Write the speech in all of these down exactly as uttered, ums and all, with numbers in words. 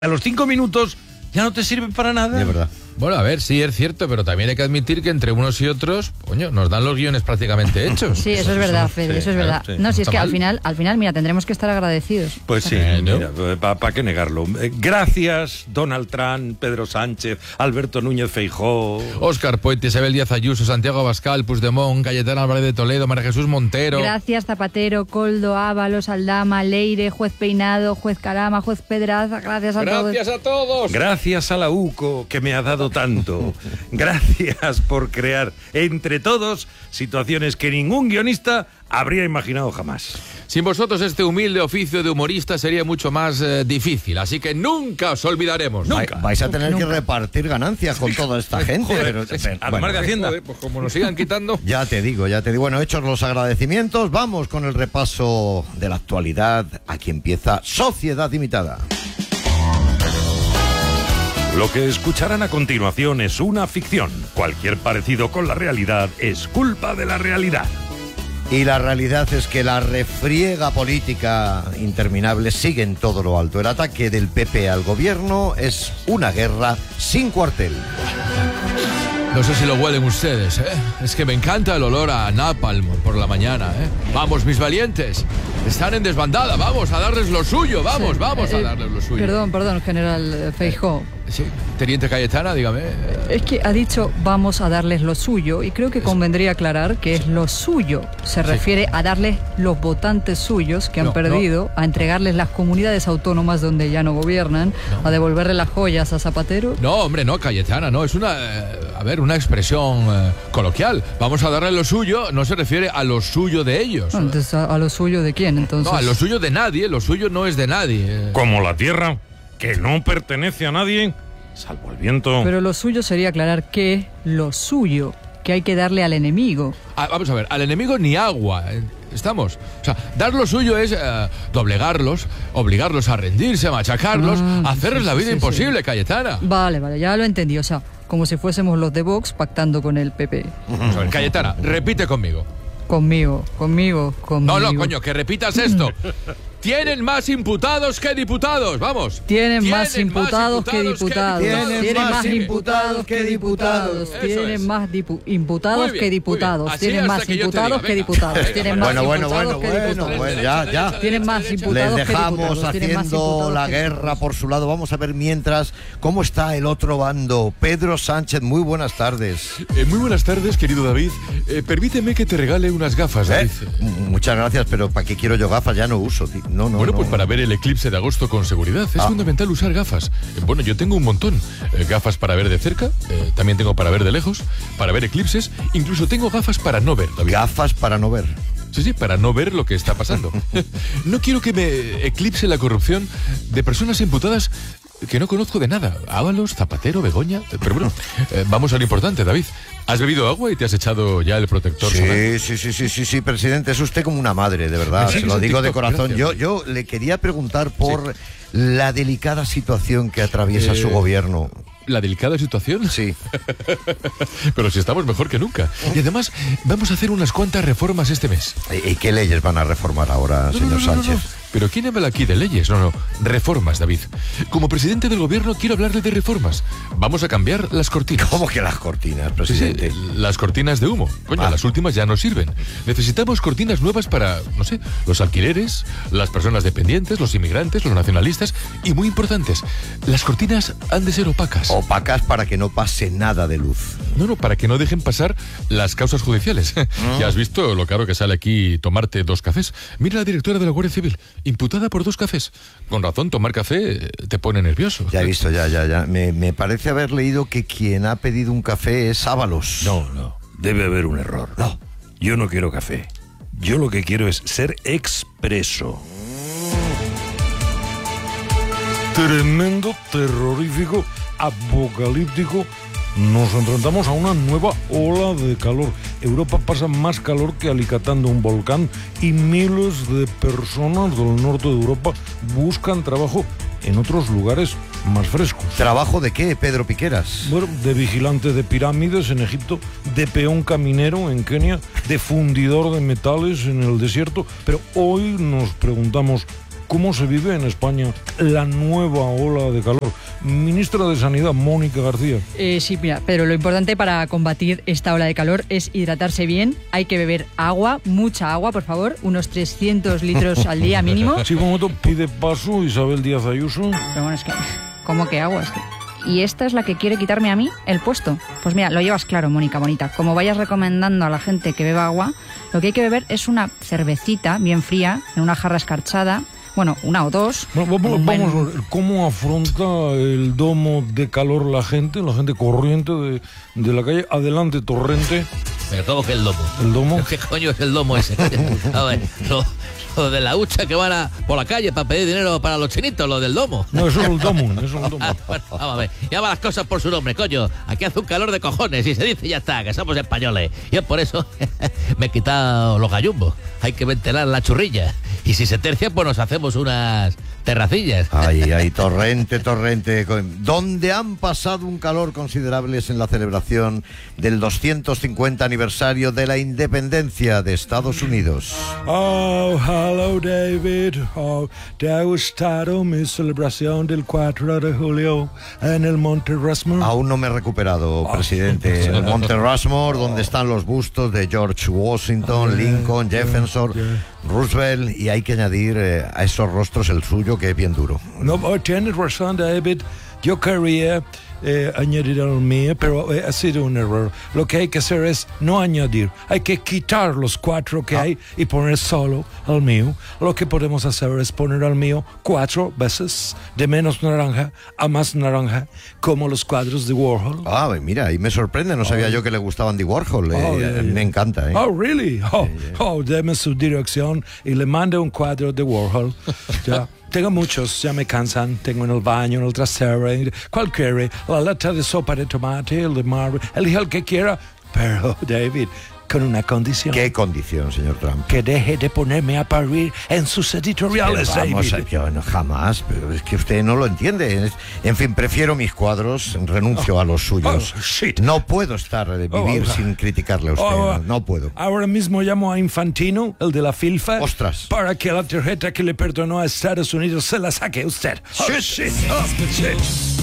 a los cinco minutos ya no te sirven para nada. De verdad. Bueno, a ver, sí es cierto, pero también hay que admitir que entre unos y otros, coño, nos dan los guiones prácticamente hechos. Sí, eso es verdad, Fede, sí, eso es verdad. claro, sí. No, si es ¿Está que mal? al final, al final, mira, tendremos que estar agradecidos. Pues sí, Eh, ¿no? mira, ¿para pa qué negarlo? Eh, Gracias, Donald Trump, Pedro Sánchez, Alberto Núñez Feijóo. Óscar Puente, Isabel Díaz Ayuso, Santiago Abascal, Puigdemont, Cayetana Álvarez de Toledo, María Jesús Montero. Gracias, Zapatero, Coldo, Ábalos, Aldama, Leire, juez Peinado, juez Carama, juez Pedraza, gracias a todos. Gracias a todos. Gracias a la U C O, que me ha dado tanto. Gracias por crear entre todos situaciones que ningún guionista habría imaginado jamás. Sin vosotros este humilde oficio de humorista sería mucho más eh, difícil, así que nunca os olvidaremos. Nunca. Vai- Vais a tener Nunca. que repartir ganancias con toda esta gente. pero, pero, Además bueno, de Hacienda. Joder, pues como nos sigan quitando. ya te digo, ya te digo. Bueno, hechos los agradecimientos, vamos con el repaso de la actualidad. Aquí empieza Sociedad Limitada. Lo que escucharán a continuación es una ficción. Cualquier parecido con la realidad es culpa de la realidad. Y la realidad es que la refriega política interminable sigue en todo lo alto. El ataque del P P al gobierno es una guerra sin cuartel. No sé si lo huelen ustedes, ¿eh? Es que me encanta el olor a napalm por la mañana, ¿eh? Vamos, mis valientes. Están en desbandada. Vamos a darles lo suyo. Vamos, vamos a Eh, darles lo suyo. Perdón, perdón, general eh, Feijóo. Sí, Teniente Cayetana, dígame. Es que ha dicho vamos a darles lo suyo y creo que convendría aclarar que es lo suyo. Se refiere a darles los votantes suyos que han No, perdido, a entregarles las comunidades autónomas donde ya no gobiernan, a devolverle las joyas a Zapatero. No, hombre, no, Cayetana, no. Es una, eh, a ver, una expresión eh, coloquial. Vamos a darle lo suyo, no se refiere a lo suyo de ellos. Entonces, ¿a, a lo suyo de quién? Entonces, No, a lo suyo de nadie. Lo suyo no es de nadie. eh. Como la tierra, que no pertenece a nadie, salvo el viento. Pero lo suyo sería aclarar que es lo suyo, que hay que darle al enemigo. Ah, vamos a ver, al enemigo ni agua. eh, ¿Estamos? O sea, dar lo suyo es eh, doblegarlos, obligarlos a rendirse, a machacarlos, Ah, hacerles sí, la sí, vida sí, imposible, sí. Cayetana. Vale, vale, ya lo entendí. O sea, como si fuésemos los de Vox pactando con el P P. Vamos a ver, Cayetana, repite conmigo. Conmigo, conmigo, conmigo. No, no, coño, que repitas esto. Tienen más imputados que diputados, vamos. Tienen más imputados que diputados. Tienen Tienen más más imputados imputados que que diputados. Eso Tienen es. más dipu- imputados Muy bien, que muy diputados. bien. Así Tienen hasta más que yo te imputados diga, que venga. diputados. Tienen más Bueno, bueno, imputados bueno, que bueno, diputados. bueno, ya, ya. Tienen más Les imputados que dejamos diputados. Tienen más haciendo imputados la que guerra diputados. por su lado. Vamos a ver mientras cómo está el otro bando. Pedro Sánchez, muy buenas tardes. Eh, muy buenas tardes, querido David. Eh, permíteme que te regale unas gafas, ¿Eh? David. M- Muchas gracias, pero ¿para qué quiero yo gafas? Ya no uso. tío. No, no, Bueno, no. pues para ver el eclipse de agosto con seguridad es Ah. fundamental usar gafas. Eh, Bueno, yo tengo un montón. Eh, gafas para ver de cerca, eh, también tengo para ver de lejos, para ver eclipses, incluso tengo gafas para no ver, David. Gafas para no ver. Sí, sí, para no ver lo que está pasando. No quiero que me eclipse la corrupción de personas imputadas que no conozco de nada. Ábalos, Zapatero, Begoña. Eh, Pero bueno, eh, vamos a lo importante, David. ¿Has bebido agua y te has echado ya el protector solar? Sí, sí, sí, sí, sí, sí, presidente, es usted como una madre, de verdad, Me se sigues lo en digo de TikTok, corazón. gracias. Yo, yo le quería preguntar por la delicada situación que atraviesa Eh, su gobierno. ¿La delicada situación? Sí. Pero si estamos mejor que nunca. Y además, vamos a hacer unas cuantas reformas este mes. ¿Y y qué leyes van a reformar ahora, señor No, no, no, no, Sánchez? no. Pero ¿quién habla aquí de leyes? No, no. Reformas, David. Como presidente del gobierno quiero hablarle de reformas. Vamos a cambiar las cortinas. ¿Cómo que las cortinas, Sí, presidente? sí, las cortinas de humo. Coño, Ah. las últimas ya no sirven. Necesitamos cortinas nuevas para, no sé, los alquileres, las personas dependientes, los inmigrantes, los nacionalistas y, muy importantes, las cortinas han de ser opacas. Opacas para que no pase nada de luz. No, no, para que no dejen pasar las causas judiciales. Ya has visto lo caro que sale aquí tomarte dos cafés. Mira la directora de la Guardia Civil, imputada por dos cafés. Con razón, tomar café eh, te pone nervioso. Ya he visto, ya, ya, ya. Me, me parece haber leído que quien ha pedido un café es Ábalos. No, no, debe haber un error. No. Yo no quiero café. Yo lo que quiero es ser expreso. Tremendo, terrorífico, apocalíptico. Nos enfrentamos a una nueva ola de calor. Europa pasa más calor que alicatando un volcán y miles de personas del norte de Europa buscan trabajo en otros lugares más frescos. ¿Trabajo de qué, Pedro Piqueras? Bueno, de vigilante de pirámides en Egipto, de peón caminero en Kenia, de fundidor de metales en el desierto, pero hoy nos preguntamos cómo se vive en España la nueva ola de calor. Ministra de Sanidad, Mónica García. Eh, sí, mira, Pedro, lo importante para combatir esta ola de calor es hidratarse bien. Hay que beber agua, mucha agua, por favor, unos trescientos litros al día mínimo. Sí, como tú, pide paso Isabel Díaz Ayuso. Pero bueno, es que, ¿cómo que agua? Es que... ¿Y esta es la que quiere quitarme a mí el puesto? Pues mira, lo llevas claro, Mónica bonita. Como vayas recomendando a la gente que beba agua, lo que hay que beber es una cervecita bien fría, en una jarra escarchada. Bueno, una o dos. Bueno, vamos, buen... vamos a ver, ¿cómo afronta el domo de calor la gente, la gente corriente de, de la calle? Adelante, Torrente. Pero ¿cómo que el domo? ¿El domo? ¿Qué coño es el domo ese? A ver, lo, lo de la hucha que van a, por la calle para pedir dinero para los chinitos, lo del domo. No, eso es el domo, eso es el domo. Ah, bueno, vamos a ver, llama las cosas por su nombre, coño. Aquí hace un calor de cojones y se dice ya está, que somos españoles. Yo por eso me he quitado los gallumbos. Hay que ventilar la churrilla. Y si se tercia, pues nos hacemos unas terracillas. Ay, ay, Torrente, Torrente. ¿Dónde han pasado un calor considerable en la celebración del doscientos cincuenta aniversario de la independencia de Estados Unidos? Oh, hello, David. Oh, te ha gustado mi celebración del cuatro de julio en el Monte Rushmore. Aún no me he recuperado, presidente. En el Monte Rushmore, donde están los bustos de George Washington, Lincoln, Jefferson, Roosevelt, y hay que añadir eh, a esos rostros el suyo, que es bien duro. No, tienes razón, David. Yo quería eh, añadir el mío, pero eh, ha sido un error. Lo que hay que hacer es no añadir. Hay que quitar los cuatro que ah. hay y poner solo el mío. Lo que podemos hacer es poner al mío cuatro veces, de menos naranja a más naranja, como los cuadros de Warhol. Ah, mira, ahí me sorprende. No sabía oh. yo que le gustaban de Warhol. Eh, oh, yeah, yeah. Me encanta. Eh. Oh, really? Oh, yeah, yeah. oh, deme su dirección y le mande un cuadro de Warhol. Ya. Tengo muchos, ya me cansan. Tengo en el baño, en el trasero, ¿cuál quiere? La lata de sopa de tomate, el de mar, elige el que quiera. Pero, David, con una condición. ¿Qué condición, señor Trump? Que deje de ponerme a parir en sus editoriales, pero vamos, David. Yo no, jamás, pero es que usted no lo entiende. En fin, prefiero mis cuadros, renuncio oh, a los suyos. Oh, shit. No puedo estar, eh, vivir oh, sin criticarle a usted. Oh, no, no puedo. Ahora mismo llamo a Infantino, el de la FIFA. Ostras. Para que la tarjeta que le perdonó a Estados Unidos se la saque usted. Oh, shit, shit. Oh, shit.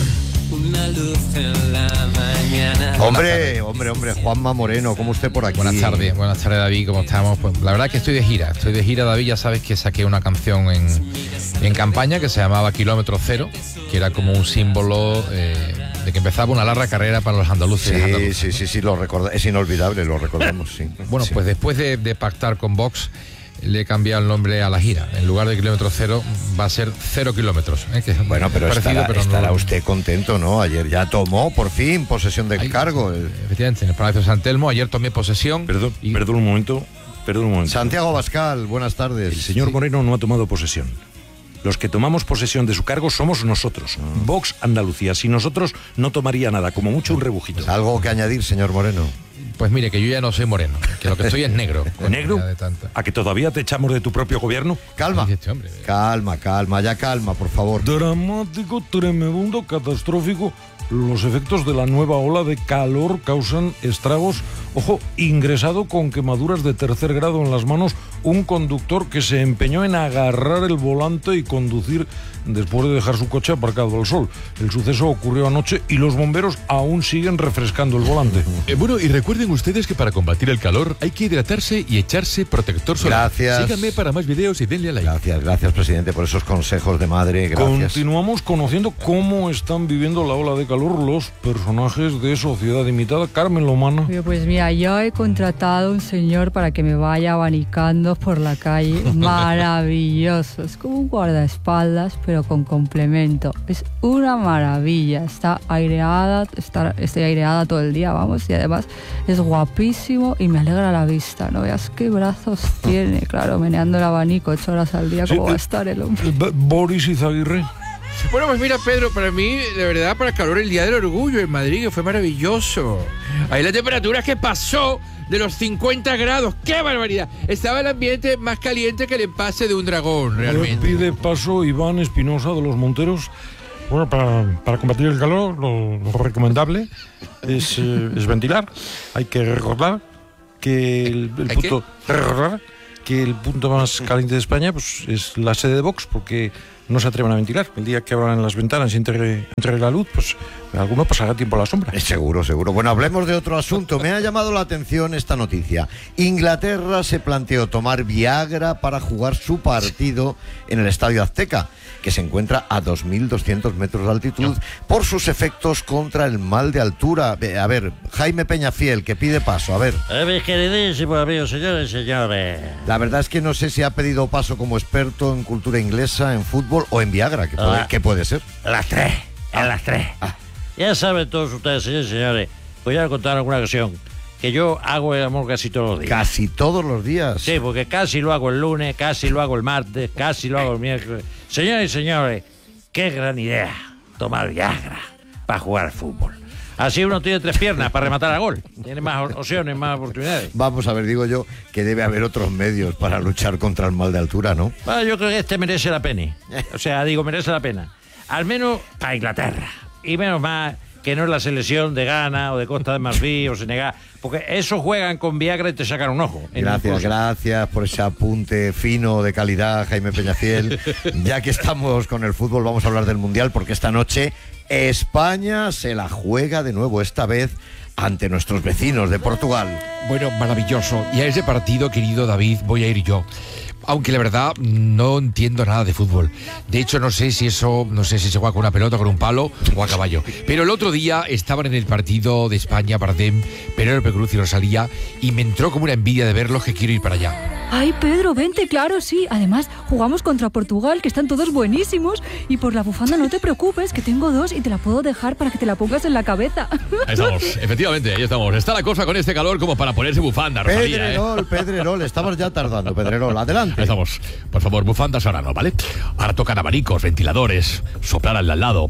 Una luz en la mañana. Hombre, hombre, hombre, Juanma Moreno, ¿cómo usted por aquí? Buenas tardes, buenas tardes, David, ¿cómo estamos? Pues la verdad es que estoy de gira, estoy de gira, David, ya sabes que saqué una canción en, en campaña que se llamaba Kilómetro Cero, que era como un símbolo eh, de que empezaba una larga carrera para los andaluces. Sí, andaluces. sí, sí, sí, lo recorda, es inolvidable, lo recordamos, sí. Bueno, sí. pues después de, de pactar con Vox, le he cambiado el nombre a la gira. En lugar de Kilómetro Cero va a ser Cero Kilómetros. ¿eh? Que bueno, pero parecido, estará, pero estará no... usted contento, ¿no? Ayer ya tomó por fin posesión del Ahí, cargo. Efectivamente, en el Palacio de San Telmo. Ayer tomé posesión. Perdón, y... perdón un momento. Perdón un momento. Santiago Abascal, buenas tardes. El señor sí. Moreno no ha tomado posesión. Los que tomamos posesión de su cargo somos nosotros. Mm. Vox Andalucía. Si nosotros no tomaría nada, como mucho un rebujito. Pues algo que añadir, señor Moreno. Pues mire, que yo ya no soy moreno, que lo que estoy es negro. ¿Negro? ¿A que todavía te echamos de tu propio gobierno? Calma, este hombre, calma, calma, ya calma, por favor. Dramático, tremendo, catastrófico. Los efectos de la nueva ola de calor causan estragos. Ojo, ingresado con quemaduras de tercer grado en las manos un conductor que se empeñó en agarrar el volante y conducir después de dejar su coche aparcado al sol. El suceso ocurrió anoche y los bomberos aún siguen refrescando el volante. Eh, bueno, y recuerden ustedes que para combatir el calor hay que hidratarse y echarse protector solar. Gracias. Síganme para más videos y denle a like. Gracias, gracias, presidente, por esos consejos de madre. Gracias. Continuamos conociendo cómo están viviendo la ola de calor los personajes de Sociedad Imitada. Carmen Lomana. Pues mira, yo he contratado a un señor para que me vaya abanicando por la calle. Maravilloso. Es como un guardaespaldas, pero con complemento. Es una maravilla. Está aireada, está, estoy aireada todo el día, vamos, y además es guapísimo y me alegra la vista. No veas qué brazos tiene, claro, meneando el abanico ocho horas al día. ¿Cómo sí, va a estar el hombre? Boris Izaguirre. Bueno, pues mira, Pedro, para mí, de verdad, para el calor, el Día del Orgullo en Madrid, que fue maravilloso. Ahí la temperatura que pasó de los cincuenta grados. ¡Qué barbaridad! Estaba el ambiente más caliente que el empase de un dragón, realmente. Pide paso Iván Espinosa de los Monteros. Bueno, para, para combatir el calor, lo, lo recomendable es, eh, es ventilar. Hay que recordar que el, el punto... Recordar que el punto más caliente de España pues, es la sede de Vox, porque no se atreven a ventilar. El día que abran las ventanas y entre, entre la luz, pues alguno pasará tiempo a la sombra. Eh, Seguro, seguro. Bueno, hablemos de otro asunto. Me ha llamado la atención esta noticia. Inglaterra se planteó tomar Viagra para jugar su partido en el Estadio Azteca, que se encuentra a dos mil doscientos metros de altitud, por sus efectos contra el mal de altura. A ver, Jaime Peñafiel, que pide paso. A ver. A mis queridísimos amigos, señores y señores. La verdad es que no sé si ha pedido paso como experto en cultura inglesa, en fútbol o en Viagra, que puede, Ah. ¿qué puede ser? Las tres, a las tres. Ya saben todos ustedes, señores y señores, voy a contar alguna ocasión que yo hago el amor casi todos los días. Casi todos los días. Sí, porque casi lo hago el lunes, casi lo hago el martes, casi lo hago el miércoles. Señores y señores, qué gran idea tomar Viagra para jugar al fútbol. Así uno tiene tres piernas para rematar a gol. Tiene más opciones, más oportunidades. Vamos a ver, digo yo, que debe haber otros medios para luchar contra el mal de altura, ¿no? Bueno, yo creo que este merece la pena. O sea, digo, merece la pena. Al menos para Inglaterra. Y menos mal que no es la selección de Ghana o de Costa de Marfil o Senegal. Porque esos juegan con Viagra y te sacan un ojo. Gracias, gracias por ese apunte fino de calidad, Jaime Peñafiel. Ya que estamos con el fútbol, vamos a hablar del Mundial, porque esta noche España se la juega de nuevo, esta vez ante nuestros vecinos de Portugal. Bueno, maravilloso. Y a ese partido, querido David, voy a ir yo. Aunque la verdad no entiendo nada de fútbol. De hecho, no sé si eso, no sé si se juega con una pelota, con un palo o a caballo. Pero el otro día estaban en el partido de España, Bardem, Penélope Cruz y Rosalía, y me entró como una envidia de verlos que quiero ir para allá. Ay, Pedro, vente, claro, sí. Además, jugamos contra Portugal, que están todos buenísimos. Y por la bufanda no te preocupes, que tengo dos y te la puedo dejar para que te la pongas en la cabeza. Ahí estamos, efectivamente, ahí estamos. Está la cosa con este calor como para ponerse bufanda, Rosalía, ¿eh? Pedrerol, Pedrerol, estamos ya tardando, Pedrerol, adelante. Ahí estamos. Por favor, bufandas ahora no, ¿vale? Ahora tocan abanicos, ventiladores, soplar al lado,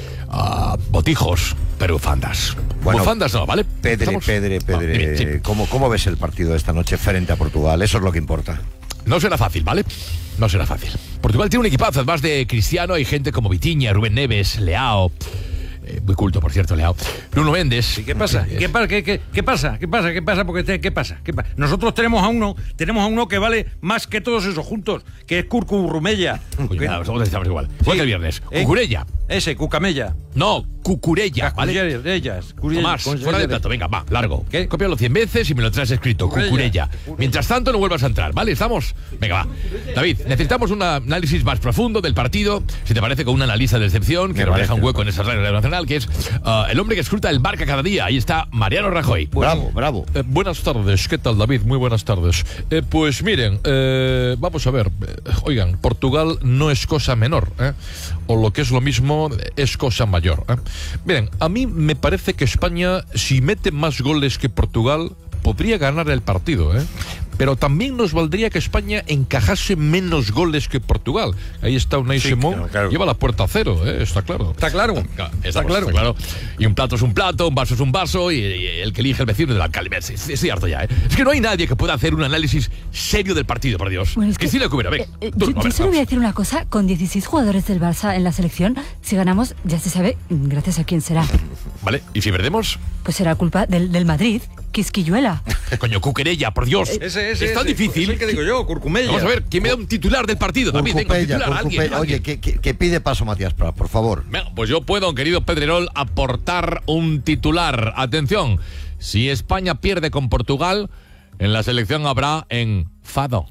ah, botijos, pero bufandas. Bueno, bufandas no, ¿vale? Pedre, ¿Estamos? Pedre, Ah, Pedre, bien, sí. ¿cómo, ¿cómo ves el partido de esta noche frente a Portugal? Eso es lo que importa. No será fácil, ¿vale? No será fácil. Portugal tiene un equipazo, además de Cristiano, hay gente como Vitinha, Rubén Neves, Leao. Eh, muy culto, por cierto, Leao. Bruno Méndez. ¿Y qué pasa? ¿Y qué, pa- qué, qué, qué pasa? ¿Qué pasa? ¿Qué pasa? Porque te- ¿qué pasa? ¿Qué pa- Nosotros tenemos a uno, tenemos a uno que vale más que todos esos juntos, que es Curcurrumella. Coño, nada, nosotros estamos igual. Igual que el viernes. ¿Eh? Cucurella. Ese, Cucamella. No, Cucurella, ¿vale? De ellas. Tomás, fuera del plato, venga, va, largo. ¿Qué? Cópialo cien veces y me lo traes escrito, Cucurella. Cucurella. Mientras tanto, no vuelvas a entrar, ¿vale? ¿Estamos? Venga, va. David, necesitamos un análisis más profundo del partido, si te parece, con un analista de excepción que Me nos parece. deja un hueco en esa radio nacional, que es uh, el hombre que escruta el Barca cada día. Ahí está Mariano Rajoy. Bravo, bravo. Eh, buenas tardes, ¿qué tal, David? Muy buenas tardes. Eh, pues miren, eh, vamos a ver, eh, oigan, Portugal no es cosa menor, ¿eh? O lo que es lo mismo, es cosa mayor, ¿eh? Miren, a mí me parece que España, si mete más goles que Portugal, podría ganar el partido, ¿eh? Pero también nos valdría que España encajase menos goles que Portugal. Ahí está Unai Sí, Simón, claro, claro. lleva la puerta a cero, ¿eh? Está claro. Está claro. Está Está claro. claro. Está claro. Y un plato es un plato, un vaso es un vaso, y, y el que elige el vecino del alcalde. Estoy, estoy harto ya, ¿eh? Es que no hay nadie que pueda hacer un análisis serio del partido, por Dios. Bueno, es que- Cristina Cubera, ven. Eh, eh, Tú, yo a ver, yo solo voy a vamos. decir una cosa, con dieciséis jugadores del Barça en la selección, si ganamos, ya se sabe gracias a quién será. ¿Vale? ¿Y si perdemos? Pues será culpa del, del Madrid, Quisquilluela. Coño, Cuquerella, por Dios. Ese, ese, es tan ese. difícil. Es el que digo yo, Curcumella. Vamos a ver, ¿quién me da un titular del partido? David, venga, un Curcupella, titular, alguien, Curcupella. Oye, alguien. que, que- que pide paso Matías Prat, por favor. Venga, pues yo puedo, querido Pedrerol, aportar un titular. Atención, si España pierde con Portugal, en la selección habrá enfado.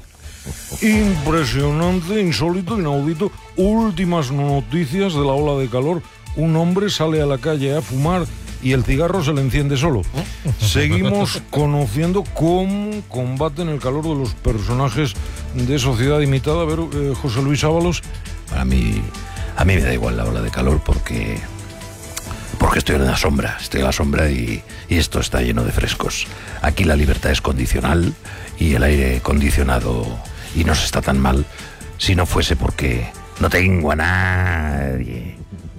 Impresionante, insólito, inaudito. Últimas noticias de la ola de calor. Un hombre sale a la calle a fumar y el cigarro se le enciende solo. Seguimos conociendo cómo combaten el calor de los personajes de Sociedad Imitada. A ver, eh, José Luis Ábalos. A mí, a mí me da igual la ola de calor porque, porque estoy en la sombra, estoy en la sombra y, y esto está lleno de frescos. Aquí la libertad es condicional y el aire condicionado y no se está tan mal si no fuese porque no tengo a nadie.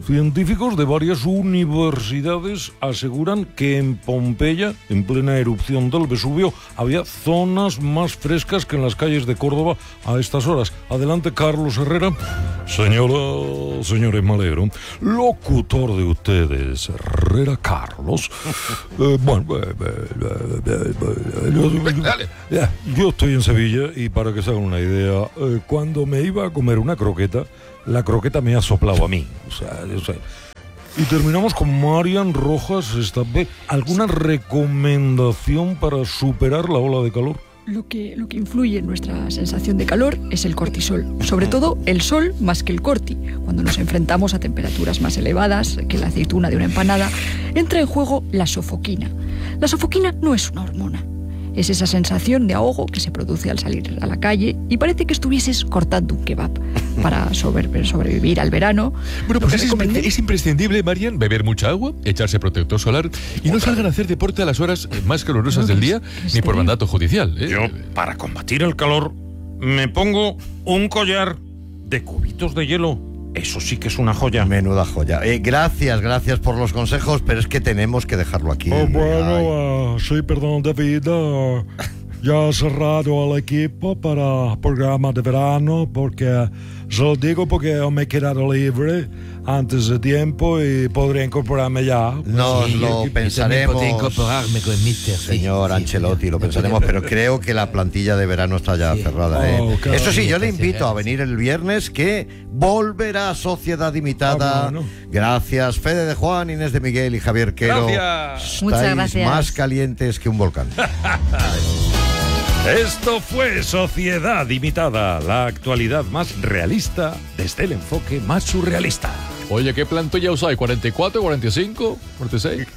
Científicos de varias universidades aseguran que en Pompeya, en plena erupción del Vesubio, había zonas más frescas que en las calles de Córdoba a estas horas. Adelante, Carlos Herrera. Señora, señores, me alegro. Locutor de ustedes, Herrera Carlos. Eh, bueno, eh, eh, eh, eh, yo, eh, yo estoy en Sevilla y para que se hagan una idea, eh, cuando me iba a comer una croqueta, la croqueta me ha soplado a mí. O sea, o sea. Y terminamos con Marian Rojas esta vez. ¿Alguna recomendación para superar la ola de calor? Lo que, lo que influye en nuestra sensación de calor es el cortisol. Sobre todo el sol más que el corti. Cuando nos enfrentamos a temperaturas más elevadas que la aceituna de una empanada, entra en juego la sofoquina. La sofoquina no es una hormona. Es esa sensación de ahogo que se produce al salir a la calle y parece que estuvieses cortando un kebab. Para sobre, sobrevivir al verano... Bueno, pues es, recomendé... es imprescindible, Marian, beber mucha agua, echarse protector solar y no salgan a hacer deporte a las horas más calurosas no, del día, ni por mandato judicial. ¿eh? Yo, para combatir el calor, me pongo un collar de cubitos de hielo. Eso sí que es una joya. Menuda joya. Eh, gracias, gracias por los consejos, pero es que tenemos que dejarlo aquí. Oh, bueno, uh, sí, perdón, David. Uh, ya he cerrado al equipo para programa de verano porque, se lo digo porque me he quedado libre antes de tiempo y podría incorporarme ya. Nos sí, lo yo, pensaremos, yo incorporarme con el mister, señor sí, Ancelotti, sí, lo pensaremos, pero creo que la plantilla de verano está ya sí. cerrada. ¿eh? Oh, Eso sí, yo le invito a venir el viernes, que volverá Sociedad Imitada. Oh, bueno. Gracias, Fede de Juan, Inés de Miguel y Javier Quero. Gracias. Estáis Muchas gracias. Más calientes que un volcán. Esto fue Sociedad Imitada, la actualidad más realista desde el enfoque más surrealista. Oye, ¿qué plantilla usáis? ¿cuarenta y cuatro, cuarenta y cinco, cuarenta y seis?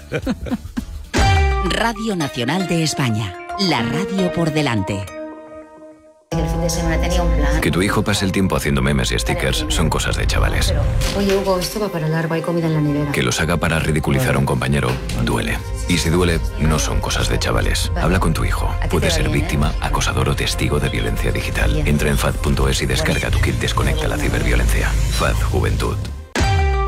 Radio Nacional de España, la radio por delante. El fin de semana tenía un plan. Que tu hijo pase el tiempo haciendo memes y stickers son cosas de chavales. Pero, oye, Hugo, esto va para largo, hay comida en la nevera. Que los haga para ridiculizar a un compañero duele. Y si duele, no son cosas de chavales. Habla con tu hijo. Puede ser víctima, acosador o testigo de violencia digital. Entra en F A D punto es y descarga tu kit Desconecta la ciberviolencia. F A D Juventud.